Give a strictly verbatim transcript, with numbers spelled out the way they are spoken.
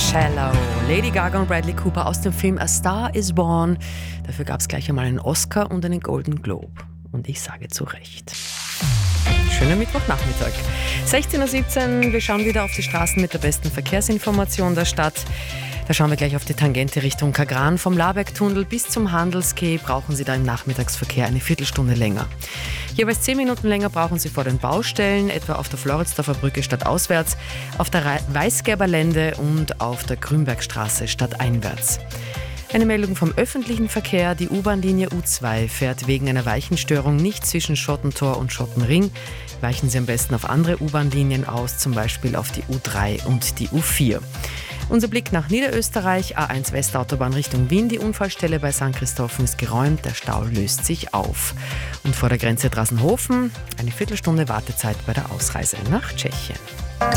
Shallow. Lady Gaga und Bradley Cooper aus dem Film A Star is Born. Dafür gab es gleich einmal einen Oscar und einen Golden Globe. Und ich sage zu Recht. Schöner Mittwochnachmittag. sechzehn Uhr siebzehn, wir schauen wieder auf die Straßen mit der besten Verkehrsinformation der Stadt. Da schauen wir gleich auf die Tangente Richtung Kagran. Vom Labergtunnel bis zum Handelsquai brauchen Sie da im Nachmittagsverkehr eine Viertelstunde länger. Jeweils zehn Minuten länger brauchen Sie vor den Baustellen, etwa auf der Floridsdorfer Brücke stadtauswärts, auf der Weißgerber Lände und auf der Grünbergstraße stadteinwärts. Eine Meldung vom öffentlichen Verkehr. Die U-Bahn-Linie U zwei fährt wegen einer Weichenstörung nicht zwischen Schottentor und Schottenring. Weichen Sie am besten auf andere U-Bahn-Linien aus, zum Beispiel auf die U drei und die U vier. Unser Blick nach Niederösterreich, A eins Westautobahn Richtung Wien. Die Unfallstelle bei Sankt Christophen ist geräumt, der Stau löst sich auf. Und vor der Grenze Drassenhofen eine Viertelstunde Wartezeit bei der Ausreise nach Tschechien.